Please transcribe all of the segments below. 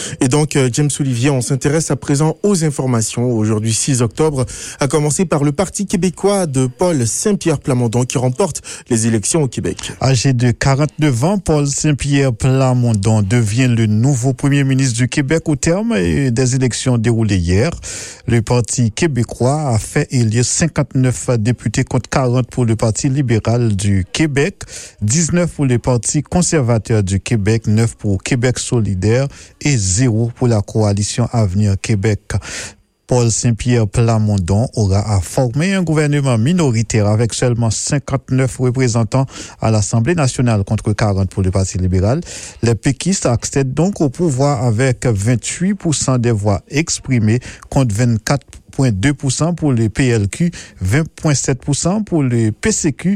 Et donc, James Olivier, on s'intéresse à présent aux informations. Aujourd'hui, 6 octobre, à commencer par le Parti québécois de Paul Saint-Pierre Plamondon qui remporte les élections au Québec. Âgé de 49 ans, Paul Saint-Pierre Plamondon devient le nouveau premier ministre du Québec au terme des élections déroulées hier. Le Parti québécois a fait élire 59 députés contre 40 pour le Parti libéral du Québec, 19 pour le Parti conservateur du Québec, 9 pour Québec solidaire et 0 pour la coalition Avenir Québec. Paul Saint-Pierre Plamondon aura à former un gouvernement minoritaire avec seulement 59 représentants à l'Assemblée nationale contre 40 pour le Parti libéral. Les péquistes accèdent donc au pouvoir avec 28% des voix exprimées contre 24,2% pour le PLQ, 20,7% pour le PCQ,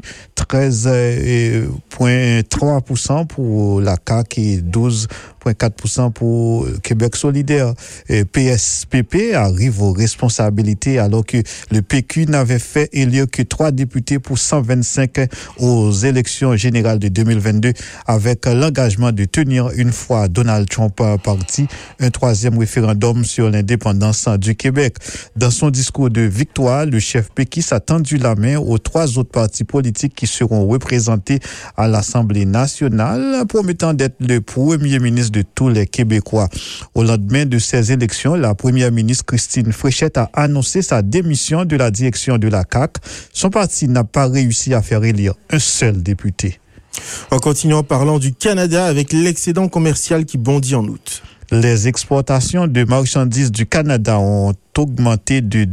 13,3% pour la CAQ et 12,4% pour Québec solidaire. PSPP arrive aux responsabilités alors que le PQ n'avait fait élire que 3 députés pour 125 aux élections générales de 2022 avec l'engagement de tenir une fois Donald Trump parti un 3e référendum sur l'indépendance du Québec. Dans son discours de victoire, le chef péquiste a tendu la main aux 3 autres partis politiques qui seront représentés à l'Assemblée nationale, promettant d'être le premier ministre de tous les Québécois. Au lendemain de ces élections, la première ministre Christine Fréchette a annoncé sa démission de la direction de la CAQ. Son parti n'a pas réussi à faire élire un seul député. En continuant parlant du Canada avec l'excédent commercial qui bondit en août. Les exportations de marchandises du Canada ont augmenté de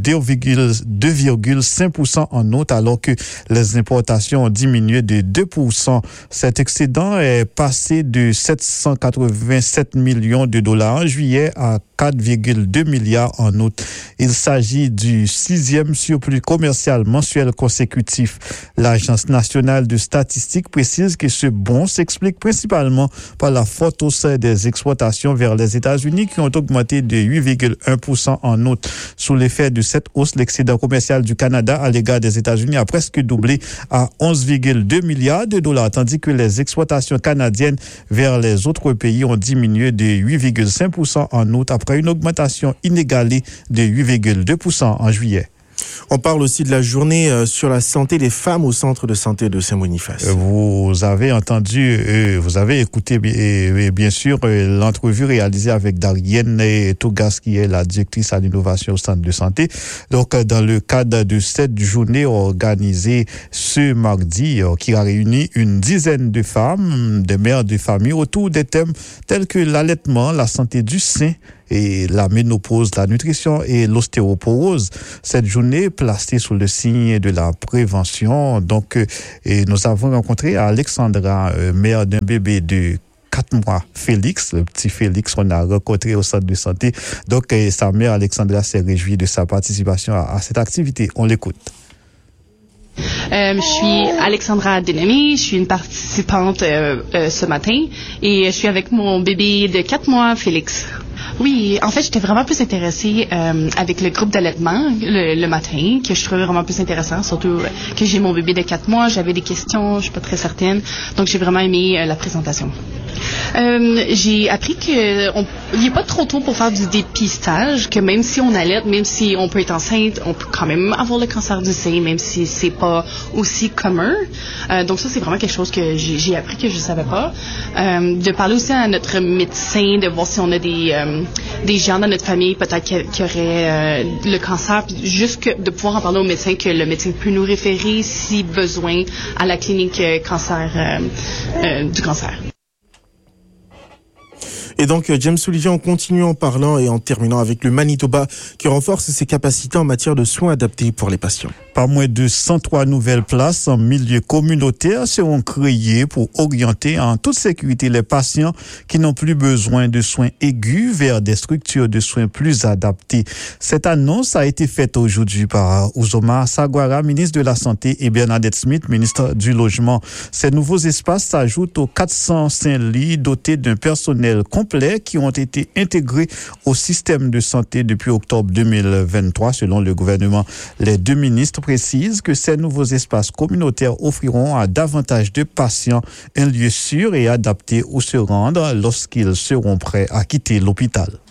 2,5% en août, alors que les importations ont diminué de 2%. Cet excédent est passé de 787 millions de dollars en juillet à 4,2 milliards en août. Il s'agit du 6e surplus commercial mensuel consécutif. L'Agence nationale de statistique précise que ce bond s'explique principalement par la forte hausse des exportations vers les États-Unis qui ont augmenté de 8,1% en août. Sous l'effet de cette hausse, l'excédent commercial du Canada à l'égard des États-Unis a presque doublé à 11,2 milliards de dollars, tandis que les exportations canadiennes vers les autres pays ont diminué de 8,5% en août après une augmentation inégalée de 8,2% en juillet. On parle aussi de la journée sur la santé des femmes au centre de santé de Saint-Boniface. Vous avez écouté bien sûr l'entrevue réalisée avec Darienne Tougas qui est la directrice à l'innovation au centre de santé. Donc dans le cadre de cette journée organisée ce mardi qui a réuni une dizaine de femmes, des mères de famille autour des thèmes tels que l'allaitement, la santé du sein, et la ménopause, la nutrition et l'ostéoporose. Cette journée placée sous le signe de la prévention. Donc, nous avons rencontré Alexandra, mère d'un bébé de 4 mois, Félix, le petit Félix, on a rencontré au centre de santé. Donc, sa mère Alexandra s'est réjouie de sa participation à cette activité. On l'écoute. Je suis Alexandra Denemi, je suis une participante ce matin et je suis avec mon bébé de 4 mois, Félix. Oui, en fait, j'étais vraiment plus intéressée avec le groupe d'allaitement le matin, que je trouvais vraiment plus intéressant, surtout que j'ai mon bébé de 4 mois, j'avais des questions, je suis pas très certaine, donc j'ai vraiment aimé la présentation. J'ai appris qu'il n'est pas trop tôt pour faire du dépistage, que même si on allaite, même si on peut être enceinte, on peut quand même avoir le cancer du sein, même si c'est pas aussi commun. Donc ça, c'est vraiment quelque chose que j'ai appris que je savais pas. De parler aussi à notre médecin, de voir si on a des gens dans notre famille peut-être qui auraient le cancer, puis juste de pouvoir en parler au médecin, que le médecin peut nous référer si besoin à la clinique cancer du cancer. Et donc, James Olivier, en continuant en parlant et en terminant avec le Manitoba qui renforce ses capacités en matière de soins adaptés pour les patients. Pas moins de 103 nouvelles places en milieu communautaire seront créées pour orienter en toute sécurité les patients qui n'ont plus besoin de soins aigus vers des structures de soins plus adaptées. Cette annonce a été faite aujourd'hui par Uzoma Sagwara, ministre de la Santé, et Bernadette Smith, ministre du Logement. Ces nouveaux espaces s'ajoutent aux 405 lits dotés d'un personnel complet qui ont été intégrés au système de santé depuis octobre 2023, selon le gouvernement. Les deux ministres précise que ces nouveaux espaces communautaires offriront à davantage de patients un lieu sûr et adapté où se rendre lorsqu'ils seront prêts à quitter l'hôpital.